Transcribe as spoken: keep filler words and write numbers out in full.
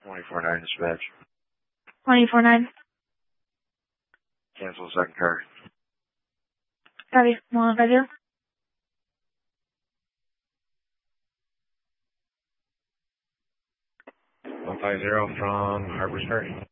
twenty-four nine dispatch. twenty-four nine. Cancel second car. Copy. one five zero. one five zero from Harper's Ferry.